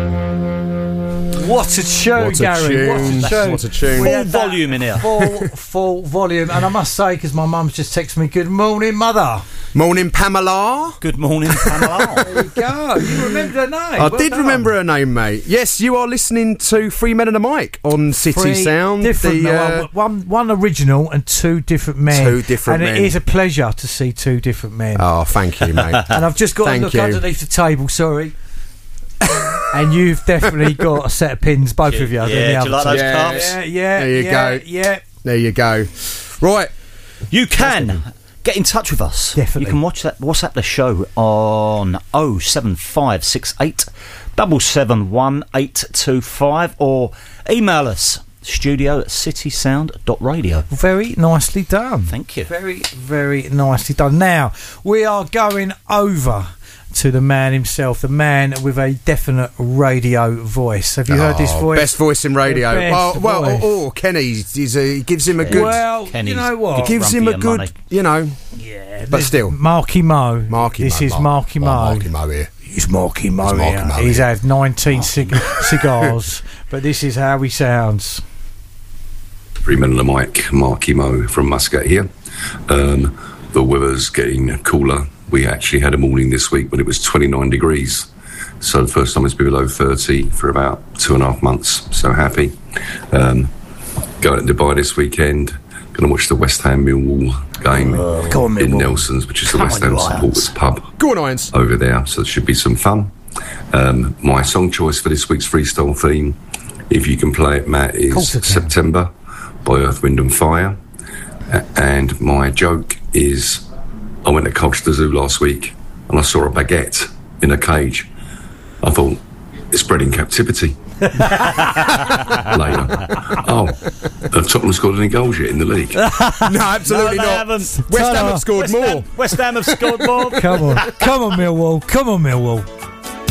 What a tune, Gary. What a tune. Full volume in here. Full volume. And I must say, because my mum's just texted me, good morning, mother. Morning, Pamela. Good morning, Pamela. There you go. You remembered her name. I did remember her name, mate. Yes, you are listening to Three Men and a Mic on City Sound. Different, one original and two different men. Two different men. And it is a pleasure to see two different men. Oh, thank you, mate. And I've just got to look underneath the table, sorry. And you've definitely got a set of pins, both of you. Yeah, do you like those cups? Yeah. There you go. Yeah. There you go. Right. You can get in touch with us. Definitely. You can WhatsApp the show on 07568 771 or email us studio@citysound.radio. Very nicely done. Thank you. Very, very nicely done. Now, we are going over to the man himself, the man with a definite radio voice. Have you heard this voice? Best voice in radio. Kenny, he gives him a good... Well, Kenny's you know what? He gives him a good, money. you know... Yeah. But still. Marky Mo. This is Marky Mo. Marky Mo here. It's Marky Mo It's Marky here. Mo He's here. had 19 cigars, but this is how he sounds. Three Men and a Mic, Marky Mo from Muscat here. The weather's getting cooler. We actually had a morning this week when it was 29 degrees. So the first time it's been below 30 for about 2.5 months. So happy. Going to Dubai this weekend. Going to watch the West Ham Millwall game in Nelson's, which is the West Ham supporters pub. Go on, Irons. Over there. So it should be some fun. My song choice for this week's freestyle theme, if you can play it, Matt, is September by Earth, Wind and Fire. And my joke is, I went to Colchester Zoo last week and I saw a baguette in a cage. I thought, it's bred in captivity. Later. Oh, have Tottenham scored any goals yet in the league? No, absolutely not. Haven't. West Ham have scored more. West Ham have scored more. Come on, Millwall.